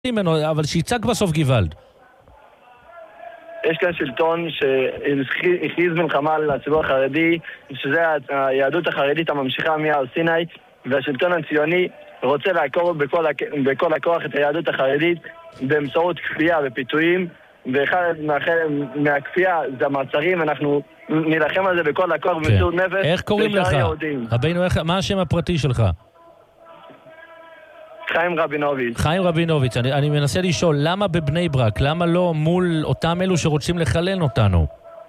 ממנו, אבל שיצג בסוף גוואלד. יש כאן שלטון שהכריז מלחמה על הציבור החרדי, שזה היהדות החרדית הממשיכה מהר סיני, והשלטון הציוני רוצה לעקור בכל הכוח את היהדות החרדית באמצעות כפייה ופיתויים, ואחד מהכפייה זה המעצרים. אנחנו נלחם על זה בכל הכוח במסירות נפש. איך קוראים לך? רבינו, מה השם הפרטי שלך? חיים רבינוביץ'. חיים רבינוביץ', אני מנסה לשאול, למה בבני ברק? למה לא מול אותם אלו שרוצים לחלל אותנו?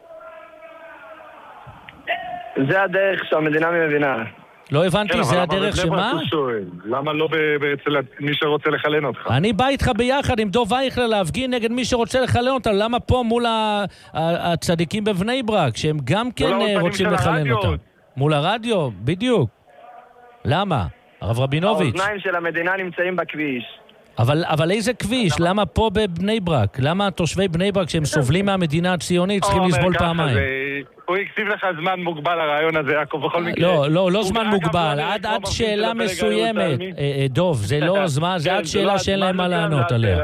זה הדרך שהמדינה מבינה. לא הבנתי, זה הדרך שמה? למה לא אצל מי שרוצה לחלל אותך? אני בא איתך ביחד עם דוב וייכלר להפגין נגד מי שרוצה לחלל אותנו. למה פה מול הצדיקים בבני ברק, שהם גם כן רוצים לחלל אותנו? מול הרדיו, בדיוק. למה? הרב רבינוביץ'. האוזניים של המדינה נמצאים בכביש. אבל איזה כביש? למה פה בבני ברק? למה תושבי בני ברק שהם סובלים מהמדינה הציונית צריכים לסבול פעמיים? הוא הקציב לך זמן מוגבל הרעיון הזה, יעקב, בכל מקרה. לא זמן מוגבל, עד שאלה מסוימת. דוב, זה לא זמן, זה עד שאלה שאין להם מה לענות עליה.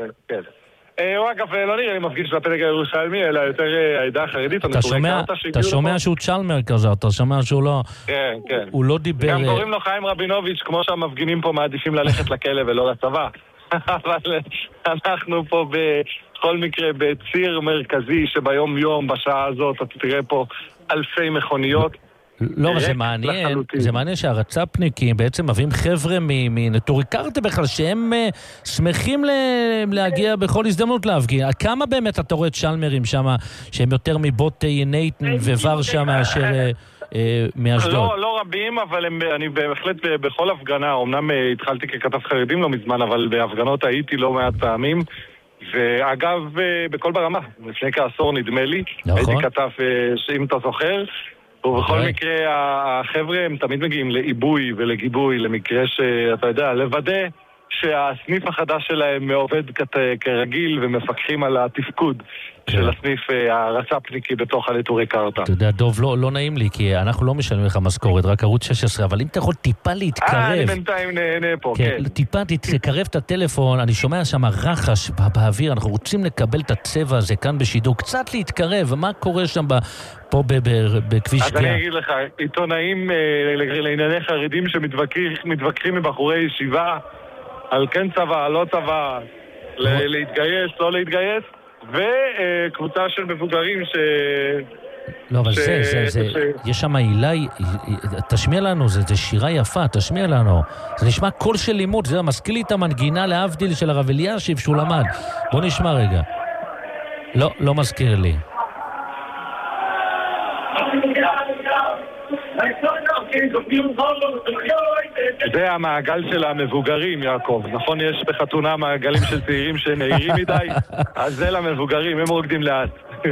הוא אגב לא נראה לי מפגיש של הפלג הירושלמי, אלא יותר העדה החרדית. אתה שומע שהוא צ'למר כזה, אתה שומע שהוא לא... כן, כן. הוא לא דיבר... גם קוראים לו חיים רבינוביץ', כמו שהמפגינים פה מעדיפים ללכת לכלא ולא לצבא. אבל אנחנו פה בכל מקרה בציר מרכזי שביום יום בשעה הזאת אתה תראה פה אלפי מכוניות. לא, אבל זה מעניין שהרצפניקים בעצם מביאים חבר'ה מנטורי קרתא בכלל, שהם שמחים להגיע בכל הזדמנות להפגין. כמה באמת אתה רואה את שלמרים שם, שהם יותר מבוט נייטן וורשה מאשר מאשדוד? לא רבים, אבל אני בהחלט בכל הפגנה, אמנם התחלתי ככתב חרדים לא מזמן, אבל בהפגנות הייתי לא מעט פעמים, ואגב, בכל ברמה, לפני כעשור נדמה לי, הייתי כתב, שאם אתה זוכר, ובכל מקרה, החבר'ה הם תמיד מגיעים לעיבוי ולגיבוי, למקרה שאתה יודע, לוודא שהסניף החדש שלהם עובד כרגיל ומפקחים על התפקוד של הסניף הרצפניקי בתוך הנטורי קרתא. אתה יודע, דוב, לא נעים לי, כי אנחנו לא משלמים לך משכורת, רק ערוץ 16, אבל אם אתה יכול טיפה להתקרב... אני בינתיים נהנה פה, כן. טיפה תקרב את הטלפון, אני שומע שם רחש באוויר, אנחנו רוצים לקבל את הצבע הזה כאן בשידור, קצת להתקרב, מה קורה שם פה בכביש גאה? אז אני אגיד לך, עיתונאים לענייני חרדים שמתווכחים מבחורי ישיבה, על כן צבא, לא צבא, להתגייס, לא להתגייס, וקבוצה של מבוגרים לא, אבל יש שם עילה, תשמיע לנו, זה שירה יפה, תשמיע לנו. זה נשמע קול של לימוד, זה מזכיר לי את המנגינה להבדיל של הרב אלישיב שהוא למד. בוא נשמע רגע. לא מזכיר לי. זה המעגל של המבוגרים, יעקב. נכון, יש בחתונה מעגלים של צעירים שנעירים מדי, אז זה למבוגרים, הם רוקדים לאט.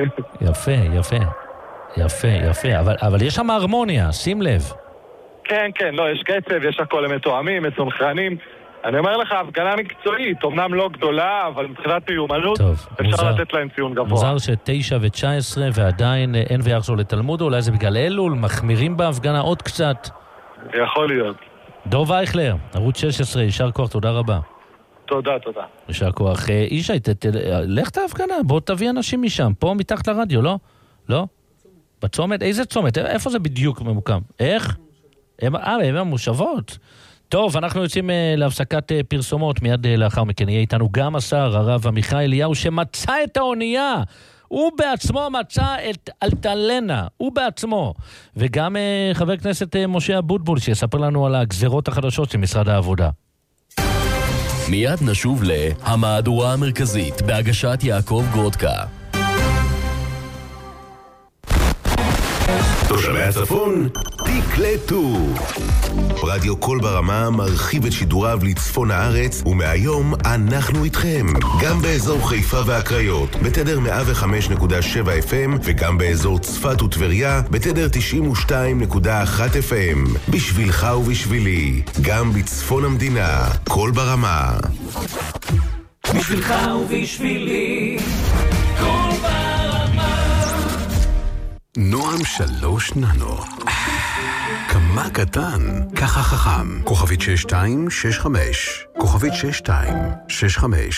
יפה, אבל יש שם הרמוניה, שים לב. כן, לא, יש קצב, יש הכל, הם מתואמים, מסונכרנים. אני אומר לך, הפגנה מקצועית, אמנם לא גדולה, אבל מבחינת מיומנות, אפשר לתת להם ציון גבוה. מוזר ש9 ו19 ועדיין אין ויחזור לתלמוד, אולי זה בגלל אלול, מחמירים בהפגנה עוד קצת. יכול להיות. דוב וייכלר, ערוץ 16, יישר כוח, תודה רבה. תודה. יישר כוח. אישי, לך את ההפגנה, בוא תביא אנשים משם, פה מתחת לרדיו, לא? בצומת? איזה צומת? איפה זה בדיוק ממוקם? איך? הם המושבות. טוב, אנחנו יוצאים להפסקת פרסומות, מיד לאחר מכן יהיה איתנו גם השר הרב עמיחי אליהו שמצא את האונייה, הוא בעצמו מצא את אלטלנה, הוא בעצמו, וגם חבר כנסת משה אבוטבול שיספר לנו על הגזרות החדשות של משרד העבודה. מיד נשוב להמהדורה המרכזית בהגשת יעקב גרודקה. תושבי הצפון, תקלטו. רדיו קול ברמה מרחיב את שידוריו לצפון הארץ, ומהיום אנחנו איתכם. גם באזור חיפה והקריות, בתדר 105.7 FM, וגם באזור צפת וטבריה, בתדר 92.1 FM. בשבילך ובשבילי, גם בצפון המדינה, קול ברמה. בשבילך ובשבילי, קול ברמה. נועם 3 ננו. כמה קטן, ככה חכם. כוכבית 6265. כוכבית 6265